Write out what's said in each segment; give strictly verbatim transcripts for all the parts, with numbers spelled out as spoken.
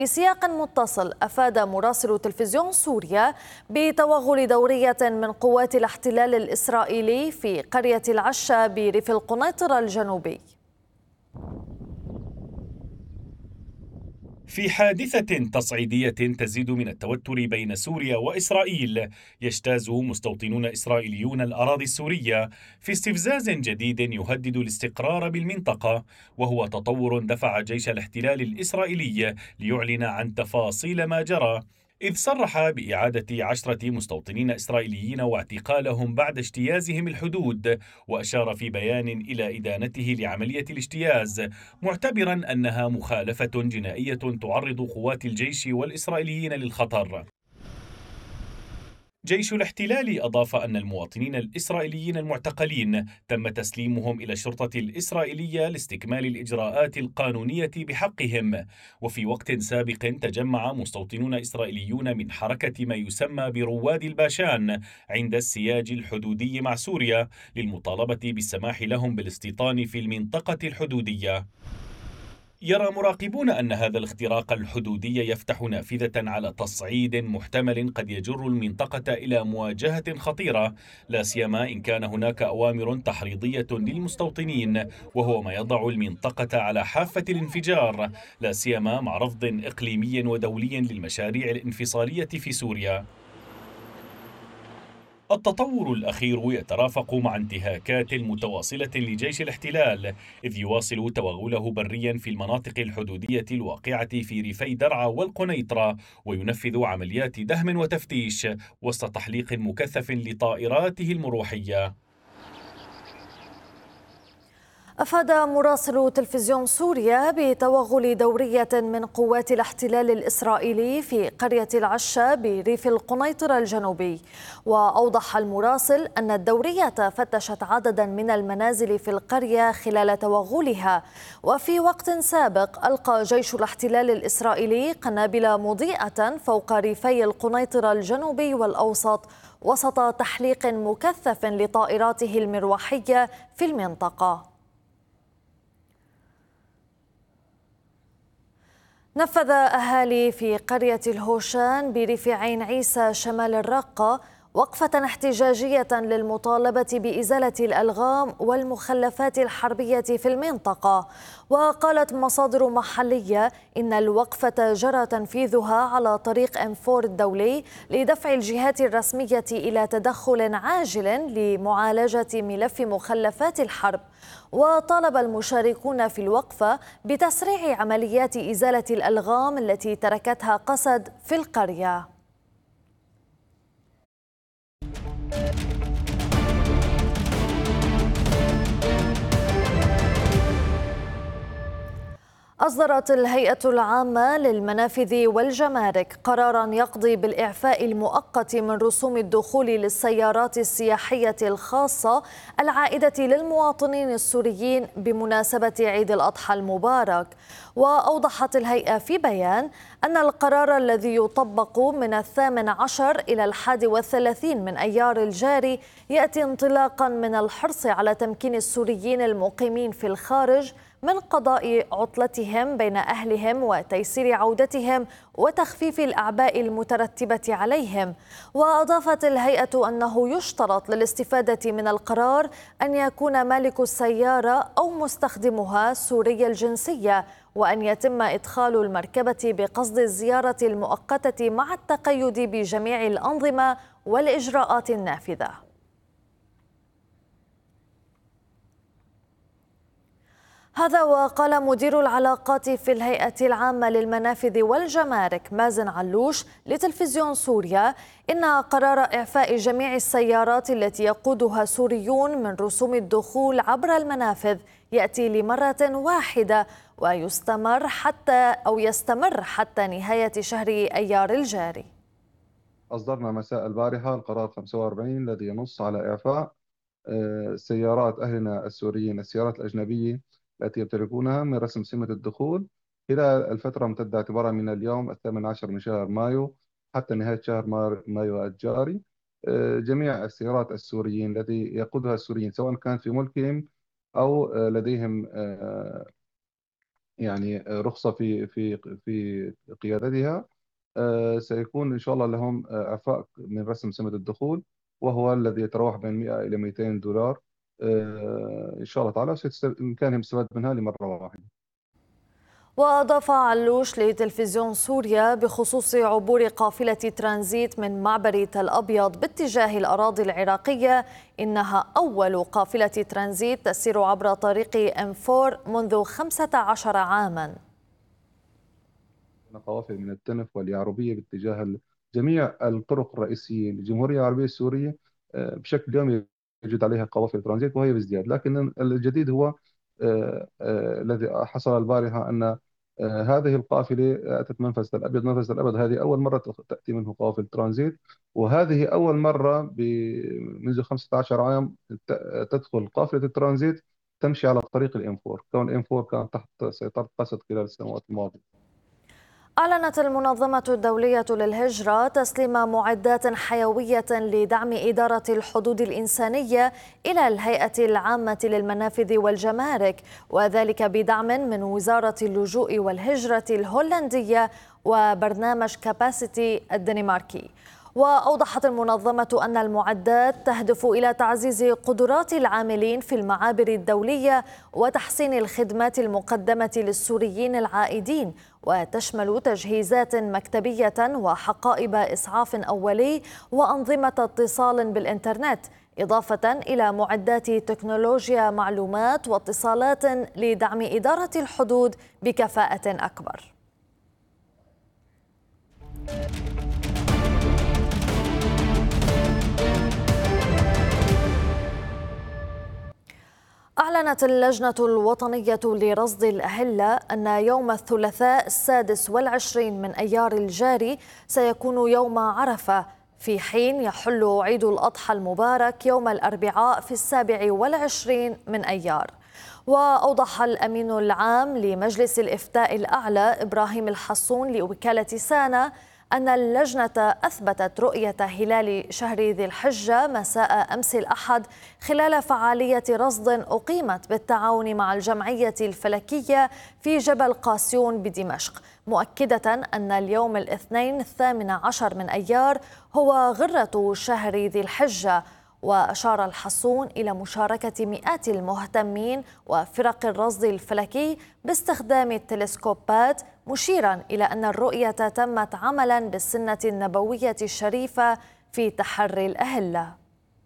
في سياق متصل، أفاد مراسل تلفزيون سوريا بتوغل دورية من قوات الاحتلال الإسرائيلي في قرية العشة بريف القنيطرة الجنوبي. في حادثة تصعيدية تزيد من التوتر بين سوريا وإسرائيل، يجتاز مستوطنون إسرائيليون الأراضي السورية في استفزاز جديد يهدد الاستقرار بالمنطقة، وهو تطور دفع جيش الاحتلال الإسرائيلي ليعلن عن تفاصيل ما جرى، إذ صرح بإعادة عشرة مستوطنين إسرائيليين واعتقالهم بعد اجتيازهم الحدود، وأشار في بيان إلى إدانته لعملية الاجتياز، معتبرا أنها مخالفة جنائية تعرض قوات الجيش والإسرائيليين للخطر. جيش الاحتلال أضاف أن المواطنين الإسرائيليين المعتقلين تم تسليمهم إلى الشرطة الإسرائيلية لاستكمال الإجراءات القانونية بحقهم. وفي وقت سابق تجمع مستوطنون إسرائيليون من حركة ما يسمى برواد الباشان عند السياج الحدودي مع سوريا للمطالبة بالسماح لهم بالاستيطان في المنطقة الحدودية. يرى مراقبون أن هذا الاختراق الحدودي يفتح نافذة على تصعيد محتمل قد يجر المنطقة إلى مواجهة خطيرة، لا سيما إن كان هناك أوامر تحريضية للمستوطنين، وهو ما يضع المنطقة على حافة الانفجار، لا سيما مع رفض إقليمي ودولي للمشاريع الانفصالية في سوريا. التطور الأخير يترافق مع انتهاكات متواصلة لجيش الاحتلال، إذ يواصل توغله بريا في المناطق الحدودية الواقعة في ريفي درعا والقنيطرة، وينفذ عمليات دهم وتفتيش وسط تحليق مكثف لطائراته المروحية. أفاد مراسل تلفزيون سوريا بتوغل دورية من قوات الاحتلال الإسرائيلي في قرية العشة بريف القنيطرة الجنوبي. وأوضح المراسل أن الدورية فتشت عددا من المنازل في القرية خلال توغلها. وفي وقت سابق ألقى جيش الاحتلال الإسرائيلي قنابل مضيئة فوق ريفي القنيطرة الجنوبي والأوسط وسط تحليق مكثف لطائراته المروحية في المنطقة. نفذ أهالي في قرية الهوشان بريف عين عيسى شمال الرقة وقفة احتجاجية للمطالبة بإزالة الألغام والمخلفات الحربية في المنطقة. وقالت مصادر محلية إن الوقفة جرى تنفيذها على طريق إم أربعة الدولي لدفع الجهات الرسمية إلى تدخل عاجل لمعالجة ملف مخلفات الحرب. وطالب المشاركون في الوقفة بتسريع عمليات إزالة الألغام التي تركتها قسد في القرية. أصدرت الهيئة العامة للمنافذ والجمارك قراراً يقضي بالإعفاء المؤقت من رسوم الدخول للسيارات السياحية الخاصة العائدة للمواطنين السوريين بمناسبة عيد الأضحى المبارك. وأوضحت الهيئة في بيان أن القرار الذي يطبق من الثامن عشر إلى الحادي والثلاثين من أيار الجاري يأتي انطلاقاً من الحرص على تمكين السوريين المقيمين في الخارج من قضاء عطلتهم بين أهلهم وتيسير عودتهم وتخفيف الأعباء المترتبة عليهم. وأضافت الهيئة أنه يشترط للاستفادة من القرار أن يكون مالك السيارة أو مستخدمها سوري الجنسية، وأن يتم إدخال المركبة بقصد الزيارة المؤقتة مع التقيد بجميع الأنظمة والإجراءات النافذة. هذا وقال مدير العلاقات في الهيئة العامة للمنافذ والجمارك مازن علوش لتلفزيون سوريا إن قرار إعفاء جميع السيارات التي يقودها سوريون من رسوم الدخول عبر المنافذ يأتي لمرة واحدة ويستمر حتى أو يستمر حتى نهاية شهر أيار الجاري. أصدرنا مساء البارحة القرار خمسة وأربعين الذي ينص على إعفاء سيارات أهلنا السوريين، السيارات الأجنبية التي يمتلكونها من رسم سمة الدخول خلال الفترة ممتدة اعتبارا من اليوم الثامن عشر من شهر مايو حتى نهاية شهر مايو الجاري. جميع السيارات السوريين التي يقودها السوريين سواء كانت في ملكهم أو لديهم يعني رخصة في في في قيادتها، آه، سيكون إن شاء الله لهم آه، إعفاء من رسم سمة الدخول، وهو الذي يتراوح بين مئة إلى مئتين دولار. آه، إن شاء الله تعالى بإمكانهم الاستفادة منها لمرة واحدة. وأضاف علوش لتلفزيون سوريا بخصوص عبور قافلة ترانزيت من معبر تل أبيض باتجاه الأراضي العراقية إنها أول قافلة ترانزيت تسير عبر طريق إم أربعة منذ خمسة عشر عاماً. قوافل من التنف واليعربية باتجاه ال- جميع الطرق الرئيسية للجمهورية العربية السورية. آه، بشكل يومي يوجد عليها قوافل ترانزيت، وهي بازدياد. لكن الجديد هو آه، آه، الذي حصل البارحة أن آه، هذه القافلة أتت منفذ تل أبيض. منفذ تل أبيض هذه أول مرة تأتي منه قوافل ترانزيت، وهذه أول مرة ب- منذ خمسة عشر عام ت- تدخل قافلة الترانزيت تمشي على طريق الإم أربعة، كون الإم أربعة كانت تحت سيطرة قسد خلال السنوات الماضية. أعلنت المنظمة الدولية للهجرة تسليم معدات حيوية لدعم إدارة الحدود الإنسانية إلى الهيئة العامة للمنافذ والجمارك، وذلك بدعم من وزارة اللجوء والهجرة الهولندية وبرنامج كاباسيتي الدنماركي. وأوضحت المنظمة أن المعدات تهدف إلى تعزيز قدرات العاملين في المعابر الدولية وتحسين الخدمات المقدمة للسوريين العائدين، وتشمل تجهيزات مكتبية وحقائب إسعاف أولي وأنظمة اتصال بالإنترنت، إضافة إلى معدات تكنولوجيا معلومات واتصالات لدعم إدارة الحدود بكفاءة أكبر. أعلنت اللجنة الوطنية لرصد الأهلة أن يوم الثلاثاء السادس والعشرين من أيار الجاري سيكون يوم عرفة، في حين يحل عيد الأضحى المبارك يوم الأربعاء في السابع والعشرين من أيار. وأوضح الأمين العام لمجلس الإفتاء الأعلى إبراهيم الحصون لوكالة سانا أن اللجنة أثبتت رؤية هلال شهر ذي الحجة مساء أمس الأحد خلال فعالية رصد أقيمت بالتعاون مع الجمعية الفلكية في جبل قاسيون بدمشق، مؤكدة أن اليوم الاثنين الثامن عشر من أيار هو غرة شهر ذي الحجة. وأشار الحصون إلى مشاركة مئات المهتمين وفرق الرصد الفلكي باستخدام التلسكوبات، مشيرا إلى أن الرؤية تمت عملا بالسنة النبوية الشريفة في تحري الأهلة.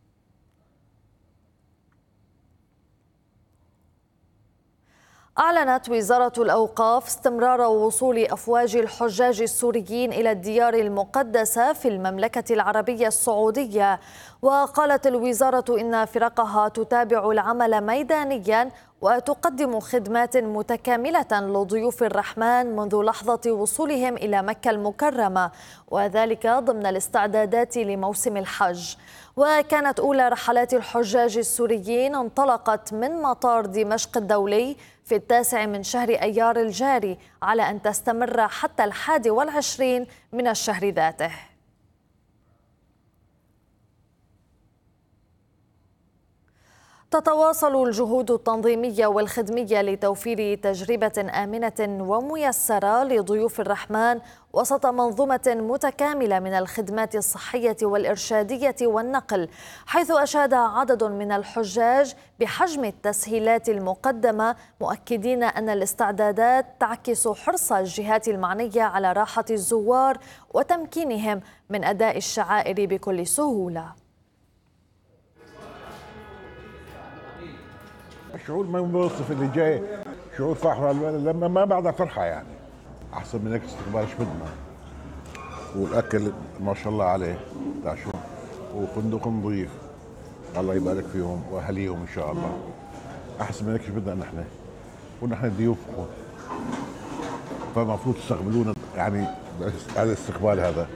أعلنت وزارة الأوقاف استمرار وصول أفواج الحجاج السوريين إلى الديار المقدسة في المملكة العربية السعودية. وقالت الوزارة إن فرقها تتابع العمل ميدانيا وتقدم خدمات متكاملة لضيوف الرحمن منذ لحظة وصولهم إلى مكة المكرمة، وذلك ضمن الاستعدادات لموسم الحج. وكانت أولى رحلات الحجاج السوريين انطلقت من مطار دمشق الدولي في التاسع من شهر أيار الجاري، على أن تستمر حتى الحادي والعشرين من الشهر ذاته. تتواصل الجهود التنظيمية والخدمية لتوفير تجربة آمنة وميسرة لضيوف الرحمن وسط منظومة متكاملة من الخدمات الصحية والإرشادية والنقل، حيث أشاد عدد من الحجاج بحجم التسهيلات المقدمة، مؤكدين أن الاستعدادات تعكس حرص الجهات المعنية على راحة الزوار وتمكينهم من أداء الشعائر بكل سهولة. شعور ما بوصف اللي جاي، شعور فرحة لما ما بعدها فرحة يعني. أحسن من هيك استقبال ايش بدنا، والأكل ما شاء الله عليه تعشون، وفندق نظيف الله يبارك فيهم وأهليهم إن شاء الله. أحسن من هيك ايش بدنا نحن، ونحن ضيوفكم، فالمفروض تستقبلونا يعني هذا الاستقبال هذا.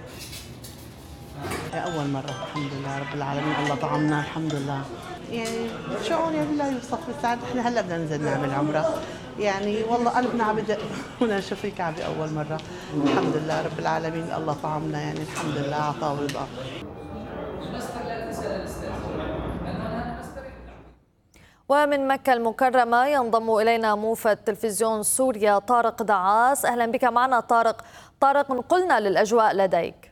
أول مرة الحمد لله رب العالمين، الله طعمنا الحمد لله. يعني شعور يعني لا يوصف بالسعادة. احنا هلا بدنا ننزل نعمل عمرة، يعني والله قلبنا عم بدق ونشوف الكعبة أول مرة. الحمد لله رب العالمين، الله طعمنا يعني الحمد لله عطاء ورضا. ومن مكة المكرمة ينضم إلينا موفد تلفزيون سوريا طارق دعاس. أهلا بك معنا طارق. طارق، نقلنا للأجواء لديك.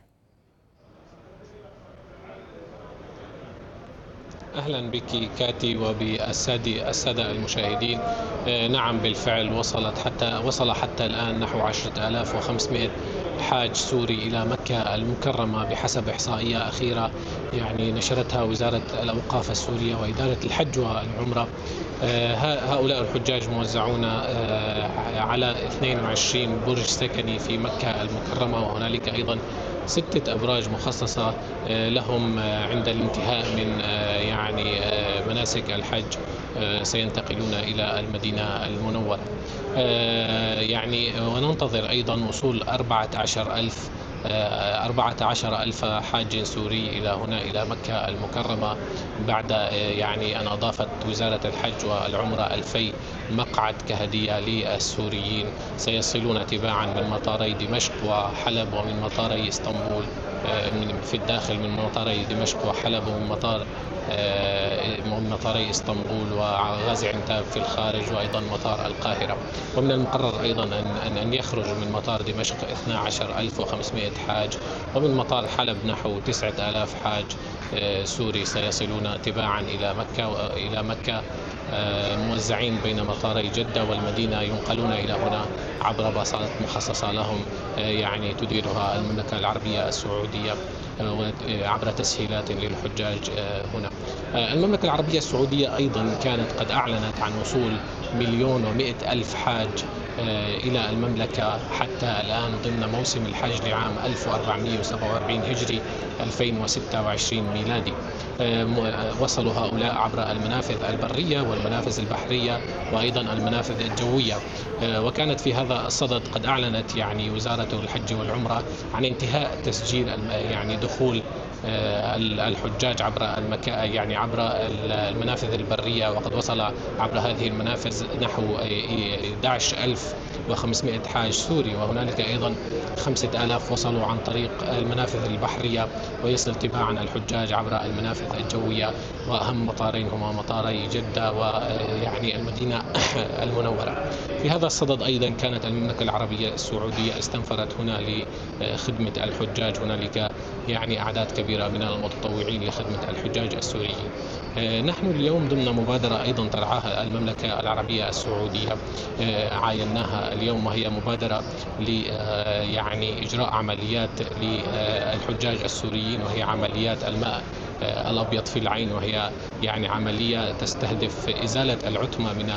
أهلا بك كاتي وبالسادة السادة المشاهدين. نعم بالفعل وصلت حتى وصل حتى الآن نحو عشرة آلاف وخمسمائة حاج سوري إلى مكة المكرمة بحسب إحصائية أخيرة يعني نشرتها وزارة الأوقاف السورية وإدارة الحج والعمرة. هؤلاء الحجاج موزعون على اثنين وعشرين برج سكني في مكة المكرمة، وهنالك أيضا ستة أبراج مخصصة لهم عند الانتهاء من يعني مناسك الحج سينتقلون إلى المدينة المنورة. يعني وننتظر أيضا وصول أربعة عشر ألف أربعة عشر ألف حاج سوري إلى هنا إلى مكة المكرمة بعد يعني أن أضافت وزارة الحج والعمرة ألفي مقعد كهدية للسوريين سيصلون تباعا من مطاري دمشق وحلب ومن مطاري اسطنبول في الداخل من مطاري دمشق وحلب ومن مطار من مطاري اسطنبول وغازي عنتاب في الخارج وأيضا مطار القاهرة. ومن المقرر أيضا أن أن يخرج من مطار دمشق اثني عشر ألف وخمسمائة حاج، ومن مطار حلب نحو تسعة آلاف حاج سوري سيصلون تباعا إلى مكة إلى مكة موزعين بين مطاري جدة والمدينة، ينقلون إلى هنا عبر باصات مخصصة لهم يعني تديرها المملكة العربية السعودية عبر تسهيلات للحجاج هنا. المملكة العربية السعودية أيضا كانت قد أعلنت عن وصول مليون ومئة ألف حاج إلى المملكة حتى الآن ضمن موسم الحج لعام ألف وأربعمائة وسبعة وأربعين هجري ألفين وستة وعشرين ميلادي. وصلوا هؤلاء عبر المنافذ البرية والمنافذ البحرية وأيضا المنافذ الجوية. وكانت في هذا الصدد قد أعلنت يعني وزارة الحج والعمرة عن انتهاء تسجيل يعني دخول الحجاج عبر المكا يعني عبر المنافذ البرية، وقد وصل عبر هذه المنافذ نحو أحد عشر ألف وخمسمائة حاج سوري، وهنالك أيضا خمسة آلاف وصلوا عن طريق المنافذ البحرية، ويصل تباعا الحجاج عبر المنافذ الجوية، وأهم مطارين هما مطاري جدة ويعني المدينة المنورة. في هذا الصدد أيضا كانت المملكة العربية السعودية استنفرت هنا لخدمة الحجاج، هنالك يعني أعداد كبيرة من المتطوعين لخدمة الحجاج السوريين. نحن اليوم ضمن مبادرة أيضا ترعاها المملكة العربية السعودية عايناها اليوم، وهي مبادرة ل يعني إجراء عمليات للحجاج السوريين، وهي عمليات الماء الأبيض في العين، وهي يعني عملية تستهدف إزالة العتمة من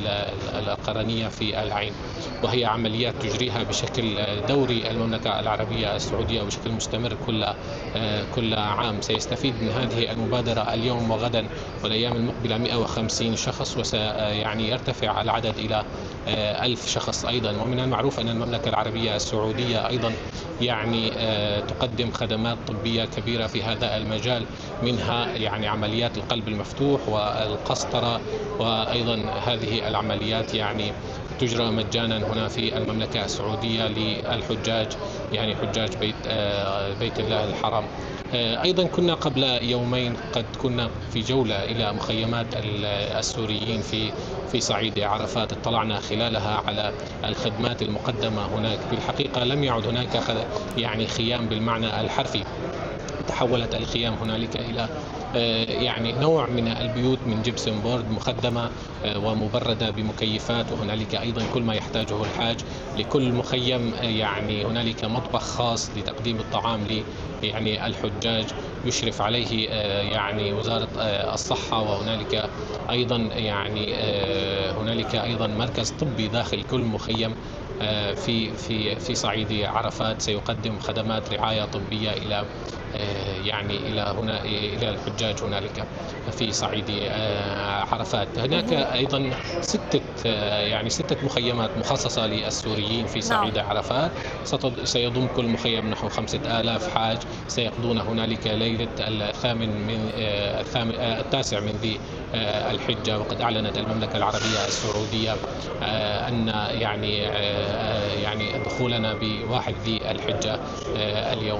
القرنية في العين، وهي عمليات تجريها بشكل دوري المملكة العربية السعودية وبشكل مستمر كل كل عام. سيستفيد من هذه المبادرة اليوم وغدا والأيام المقبلة مئة وخمسين شخص، وسيعني يرتفع العدد إلى ألف شخص أيضا. ومن المعروف أن المملكة العربية السعودية أيضا يعني تقدم خدمات طبية كبيرة في هذا المجال، منها يعني عمليات القلب المفتوح والقسطرة، وأيضا هذه العمليات يعني تجرى مجانا هنا في المملكة السعودية للحجاج يعني حجاج بيت بيت الله الحرام. أيضا كنا قبل يومين قد كنا في جولة إلى مخيمات السوريين في في صعيد عرفات، اطلعنا خلالها على الخدمات المقدمة هناك. في الحقيقة لم يعد هناك يعني خيام بالمعنى الحرفي، تحولت الخيام هنالك إلى يعني نوع من البيوت من جبسون بورد مخدمة ومبردة بمكيفات، وهنالك أيضا كل ما يحتاجه الحاج. لكل مخيم يعني هنالك مطبخ خاص لتقديم الطعام ل يعني الحجاج يشرف عليه يعني وزارة الصحة، وهنالك أيضا يعني هنالك أيضا مركز طبي داخل كل مخيم في في في صعيد عرفات سيقدم خدمات رعاية طبية إلى يعني إلى هنا إلى الحجاج هنالك في صعيد عرفات. هناك أيضا ستة يعني ستة مخيمات مخصصة للسوريين في صعيد عرفات، سيضم كل مخيم نحو خمسة آلاف حاج سيقضون هنالك ليلة الثامن من الثامن التاسع من ذي الحجة. وقد أعلنت المملكة العربية السعودية أن يعني يعني دخولنا بواحد ذي الحجة اليوم.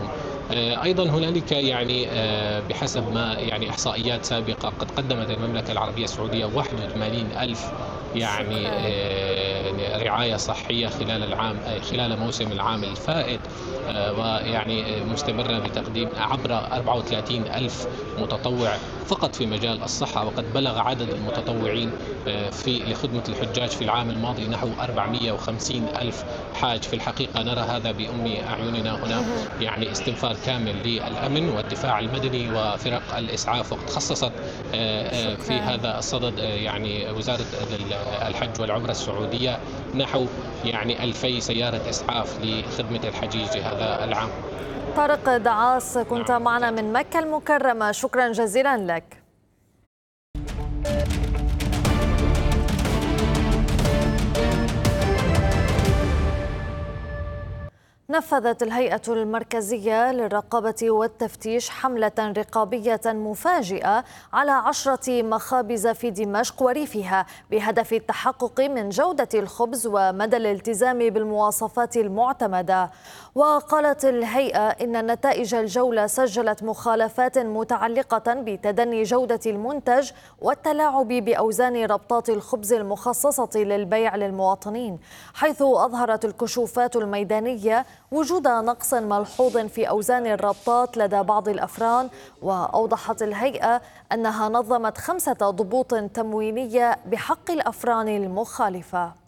أيضا هنالك يعني بحسب ما يعني إحصائيات سابقة قد قدمت المملكة العربية السعودية واحد وثمانين ألف يعني رعاية صحية خلال العام خلال موسم العام الفائت، ويعني مستمرة بتقديم عبر أربعة وثلاثين ألف متطوع فقط في مجال الصحة، وقد بلغ عدد المتطوعين في لخدمة الحجاج في العام الماضي نحو أربعمئة وخمسين ألف حاج. في الحقيقة نرى هذا بأم أعيننا هنا، يعني استنفار كامل للأمن والدفاع المدني وفرق الإسعاف، وقد خصصت في هذا الصدد يعني وزارة الحج والعمرة السعودية نحو يعني ألفي سيارة إسعاف لخدمة الحجيج هذا العام. طارق دعاس كنت معنا من مكة المكرمة، شكرا جزيلا لك. نفذت الهيئة المركزية للرقابة والتفتيش حملة رقابية مفاجئة على عشرة مخابز في دمشق وريفها بهدف التحقق من جودة الخبز ومدى الالتزام بالمواصفات المعتمدة. وقالت الهيئة إن نتائج الجولة سجلت مخالفات متعلقة بتدني جودة المنتج والتلاعب بأوزان ربطات الخبز المخصصة للبيع للمواطنين، حيث أظهرت الكشوفات الميدانية وجود نقص ملحوظ في أوزان الربطات لدى بعض الأفران. وأوضحت الهيئة أنها نظمت خمسة ضبوط تموينية بحق الأفران المخالفة.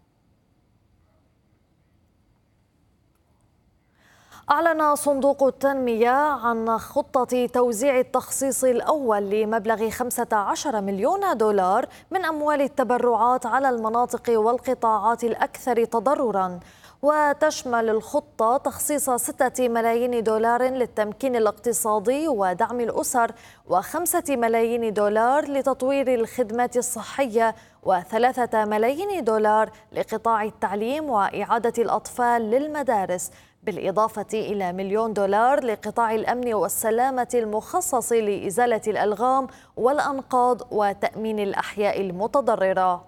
أعلن صندوق التنمية عن خطة توزيع التخصيص الأول لمبلغ خمسة عشر مليون دولار من أموال التبرعات على المناطق والقطاعات الأكثر تضرراً، وتشمل الخطة تخصيص ستة ملايين دولار للتمكين الاقتصادي ودعم الأسر، وخمسة ملايين دولار لتطوير الخدمات الصحية، وثلاثة ملايين دولار لقطاع التعليم وإعادة الأطفال للمدارس، بالإضافة إلى مليون دولار لقطاع الأمن والسلامة المخصص لإزالة الألغام والأنقاض وتأمين الأحياء المتضررة.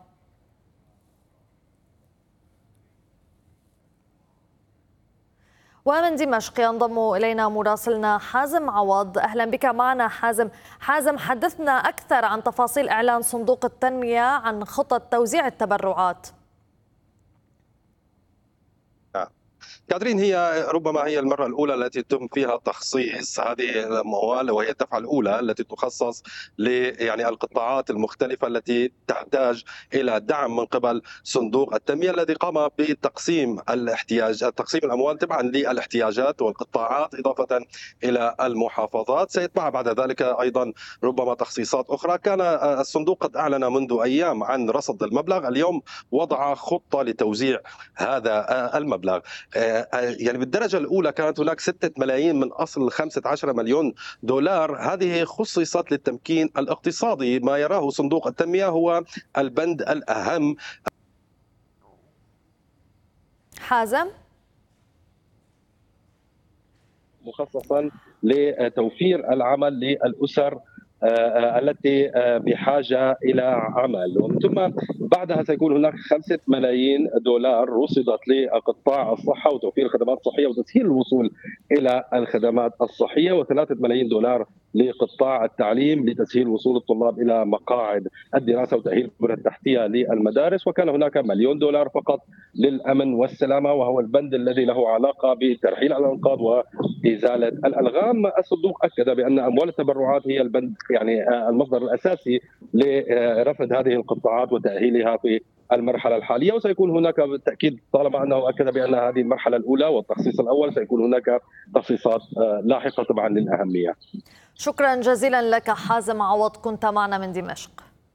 ومن دمشق ينضم إلينا مراسلنا حازم عوض. أهلا بك معنا حازم. حازم، حدثنا أكثر عن تفاصيل إعلان صندوق التنمية عن خطة توزيع التبرعات. كادرين، هي ربما هي المرة الأولى التي يتم فيها تخصيص هذه الأموال، وهي الدفعة الأولى التي تخصص ل يعني القطاعات المختلفة التي تحتاج إلى دعم من قبل صندوق التنمية الذي قام بتقسيم الاحتياج تقسيم الأموال تبعا للاحتياجات والقطاعات إضافة إلى المحافظات. سيتبع بعد ذلك أيضا ربما تخصيصات أخرى. كان الصندوق قد أعلن منذ أيام عن رصد المبلغ، اليوم وضع خطة لتوزيع هذا المبلغ. يعني بالدرجة الأولى كانت هناك ستة ملايين من أصل خمسة عشر مليون دولار، هذه خصصت للتمكين الاقتصادي. ما يراه صندوق التنمية هو البند الأهم. حازم، مخصصا لتوفير العمل للأسر التي بحاجة إلى عمل، ومن ثم بعدها سيكون هناك خمسة ملايين دولار رصدت لقطاع الصحة وتوفير الخدمات الصحية وتسهيل الوصول إلى الخدمات الصحية، وثلاثة ملايين دولار لقطاع التعليم لتسهيل وصول الطلاب إلى مقاعد الدراسة وتأهيل البنى التحتية للمدارس، وكان هناك مليون دولار فقط للأمن والسلامة، وهو البند الذي له علاقة بترحيل الأنقاض وإزالة الألغام. الصندوق أكد بأن أموال التبرعات هي البند يعني المصدر الأساسي لرفض هذه القطاعات وتأهيلها في المرحلة الحالية، وسيكون هناك بالتأكيد طالما أنه أكد بأن هذه المرحلة الأولى والتخصيص الأول سيكون هناك تخصيصات لاحقة طبعا للأهمية. شكرا جزيلا لك حازم عوض، كنت معنا من دمشق.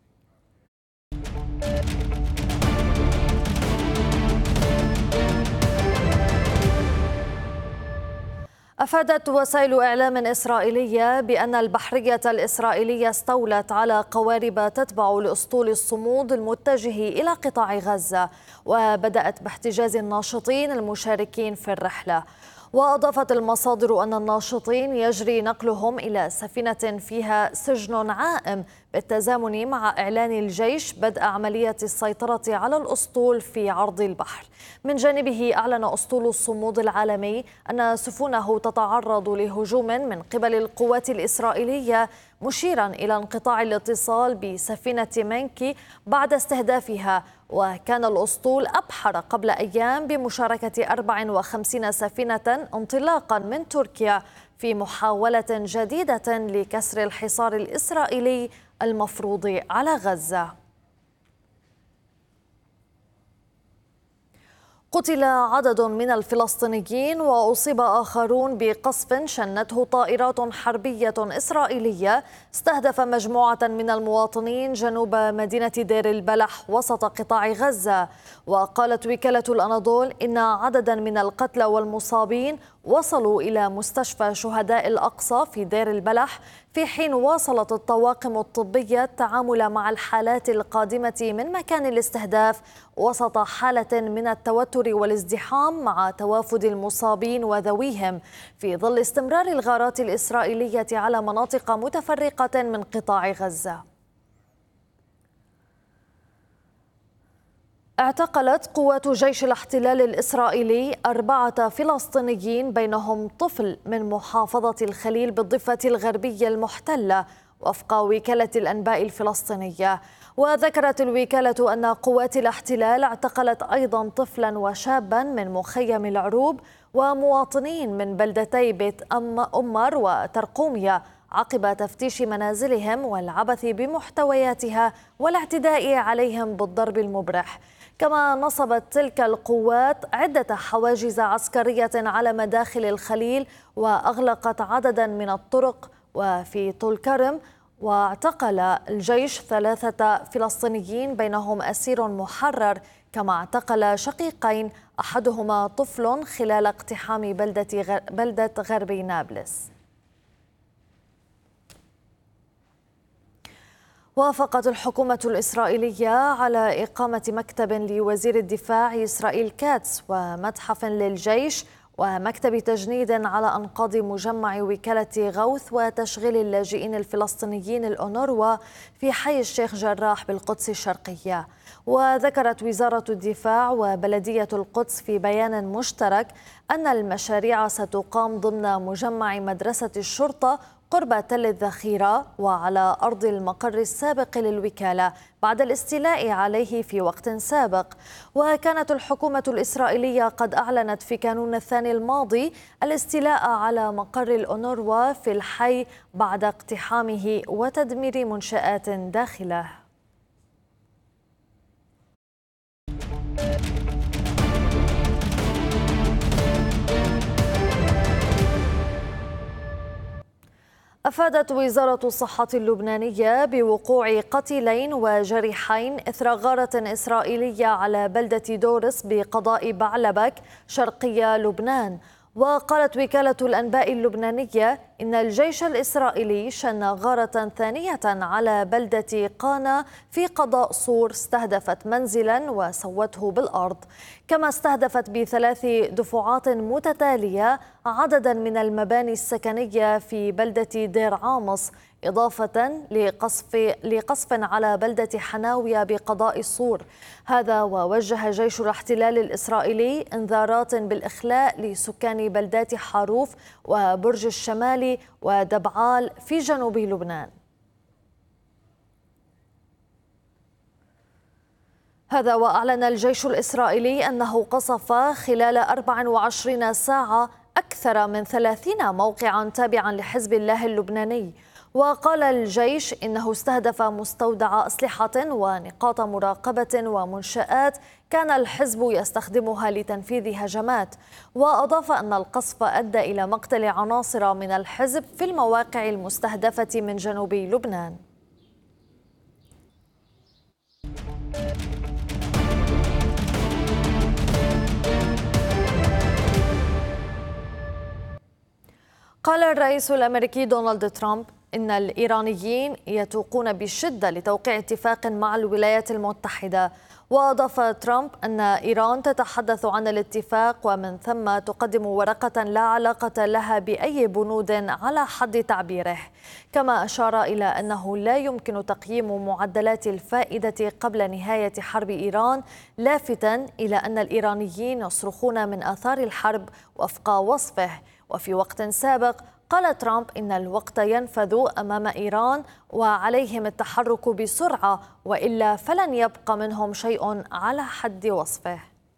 أفادت وسائل إعلام إسرائيلية بأن البحرية الإسرائيلية استولت على قوارب تتبع لأسطول الصمود المتجه إلى قطاع غزة، وبدأت باحتجاز الناشطين المشاركين في الرحلة. وأضافت المصادر أن الناشطين يجري نقلهم إلى سفينة فيها سجن عائم بالتزامن مع إعلان الجيش بدء عملية السيطرة على الأسطول في عرض البحر. من جانبه أعلن أسطول الصمود العالمي أن سفنه تتعرض لهجوم من قبل القوات الإسرائيلية، مشيرا إلى انقطاع الاتصال بسفينة مانكي بعد استهدافها. وكان الأسطول أبحر قبل أيام بمشاركة أربع وخمسين سفينة انطلاقا من تركيا في محاولة جديدة لكسر الحصار الإسرائيلي المفروض على غزة. قتل عدد من الفلسطينيين وأصيب آخرون بقصف شنته طائرات حربية إسرائيلية استهدف مجموعة من المواطنين جنوب مدينة دير البلح وسط قطاع غزة. وقالت وكالة الأناضول إن عددا من القتلى والمصابين وصلوا إلى مستشفى شهداء الأقصى في دير البلح، في حين واصلت الطواقم الطبية التعامل مع الحالات القادمة من مكان الاستهداف وسط حالة من التوتر والازدحام مع توافد المصابين وذويهم، في ظل استمرار الغارات الإسرائيلية على مناطق متفرقة من قطاع غزة. اعتقلت قوات جيش الاحتلال الإسرائيلي أربعة فلسطينيين بينهم طفل من محافظة الخليل بالضفة الغربية المحتلة وفق وكالة الأنباء الفلسطينية. وذكرت الوكالة أن قوات الاحتلال اعتقلت أيضا طفلا وشابا من مخيم العروب ومواطنين من بلدتي بيت أم أمر وترقومية عقب تفتيش منازلهم والعبث بمحتوياتها والاعتداء عليهم بالضرب المبرح. كما نصبت تلك القوات عدة حواجز عسكرية على مداخل الخليل وأغلقت عددا من الطرق وفي طول كرم. واعتقل الجيش ثلاثة فلسطينيين بينهم أسير محرر، كما اعتقل شقيقين أحدهما طفل خلال اقتحام بلدة بلدة غربي نابلس. وافقت الحكومة الإسرائيلية على إقامة مكتب لوزير الدفاع إسرائيل كاتس ومتحف للجيش ومكتب تجنيد على أنقاض مجمع وكالة غوث وتشغيل اللاجئين الفلسطينيين الأونروا في حي الشيخ جراح بالقدس الشرقية. وذكرت وزارة الدفاع وبلدية القدس في بيان مشترك أن المشاريع ستقام ضمن مجمع مدرسة الشرطة قرب تل الذخيرة وعلى أرض المقر السابق للوكالة بعد الاستيلاء عليه في وقت سابق. وكانت الحكومة الإسرائيلية قد أعلنت في كانون الثاني الماضي الاستيلاء على مقر الأونروا في الحي بعد اقتحامه وتدمير منشآت داخله. أفادت وزارة الصحة اللبنانية بوقوع قتيلين وجريحين إثر غارة إسرائيلية على بلدة دورس بقضاء بعلبك شرقي لبنان. وقالت وكالة الأنباء اللبنانية إن الجيش الإسرائيلي شن غارة ثانية على بلدة قانا في قضاء صور استهدفت منزلا وسوته بالأرض، كما استهدفت بثلاث دفعات متتالية عددا من المباني السكنية في بلدة دير عامص، إضافة لقصف, لقصف على بلدة حناوية بقضاء الصور. هذا ووجه جيش الاحتلال الإسرائيلي إنذارات بالإخلاء لسكان بلدات حاروف وبرج الشمالي ودبعال في جنوب لبنان. هذا وأعلن الجيش الإسرائيلي أنه قصف خلال أربع وعشرين ساعة أكثر من ثلاثين موقعا تابعا لحزب الله اللبناني. وقال الجيش إنه استهدف مستودع أسلحة ونقاط مراقبة ومنشآت كان الحزب يستخدمها لتنفيذ هجمات. وأضاف أن القصف أدى إلى مقتل عناصر من الحزب في المواقع المستهدفة من جنوب لبنان. قال الرئيس الأمريكي دونالد ترامب إن الإيرانيين يتوقون بشدة لتوقيع اتفاق مع الولايات المتحدة. وأضاف ترامب أن إيران تتحدث عن الاتفاق ومن ثم تقدم ورقة لا علاقة لها بأي بنود على حد تعبيره. كما أشار إلى أنه لا يمكن تقييم معدلات الفائدة قبل نهاية حرب إيران، لافتاً إلى أن الإيرانيين يصرخون من آثار الحرب وفق وصفه. وفي وقت سابق قال ترامب إن الوقت ينفذ أمام إيران وعليهم التحرك بسرعة وإلا فلن يبقى منهم شيء على حد وصفه.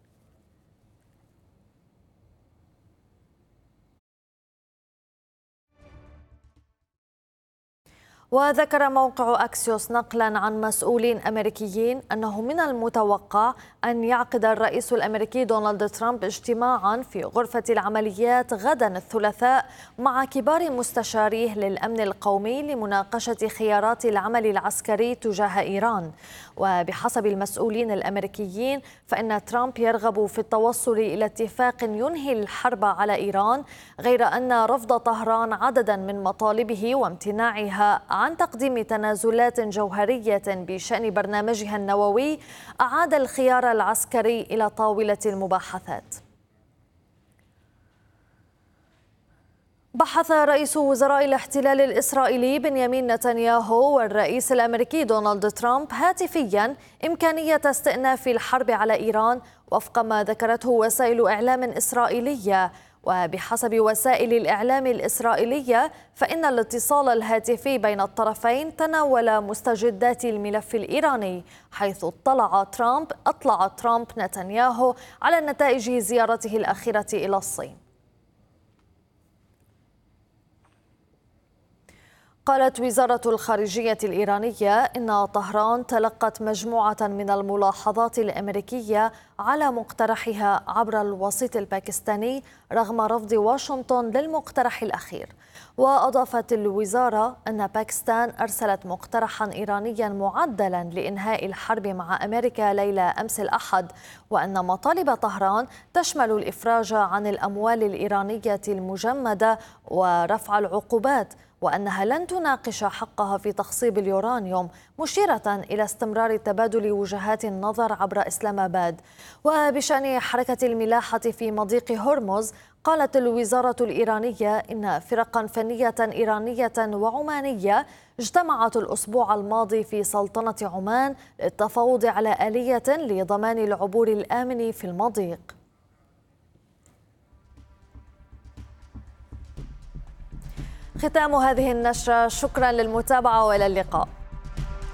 وذكر موقع أكسيوس نقلا عن مسؤولين أمريكيين أنه من المتوقع أن يعقد الرئيس الأمريكي دونالد ترامب اجتماعا في غرفة العمليات غدا الثلاثاء مع كبار مستشاريه للأمن القومي لمناقشة خيارات العمل العسكري تجاه إيران. وبحسب المسؤولين الأمريكيين فإن ترامب يرغب في التوصل إلى اتفاق ينهي الحرب على إيران، غير أن رفض طهران عددا من مطالبه وامتناعها عن تقديم تنازلات جوهرية بشأن برنامجها النووي أعاد الخيار العسكري إلى طاولة المباحثات. بحث رئيس وزراء الاحتلال الإسرائيلي بنيامين نتنياهو والرئيس الأمريكي دونالد ترامب هاتفيا إمكانية استئناف الحرب على إيران وفق ما ذكرته وسائل إعلام إسرائيلية. وبحسب وسائل الإعلام الإسرائيلية فإن الاتصال الهاتفي بين الطرفين تناول مستجدات الملف الإيراني، حيث اطلع ترامب أطلع ترامب نتنياهو على نتائج زيارته الأخيرة إلى الصين. قالت وزارة الخارجية الإيرانية إن طهران تلقت مجموعة من الملاحظات الأمريكية على مقترحها عبر الوسيط الباكستاني رغم رفض واشنطن للمقترح الأخير. وأضافت الوزارة أن باكستان أرسلت مقترحا إيرانيا معدلا لإنهاء الحرب مع أمريكا ليلة أمس الأحد، وأن مطالب طهران تشمل الإفراج عن الأموال الإيرانية المجمدة ورفع العقوبات، وأنها لن تناقش حقها في تخصيب اليورانيوم، مشيرة إلى استمرار تبادل وجهات النظر عبر إسلام آباد. وبشأن حركة الملاحة في مضيق هرمز، قالت الوزارة الإيرانية إن فرقا فنية إيرانية وعمانية اجتمعت الأسبوع الماضي في سلطنة عمان للتفاوض على آلية لضمان العبور الآمن في المضيق. ختام هذه النشرة، شكرا للمتابعة وإلى اللقاء.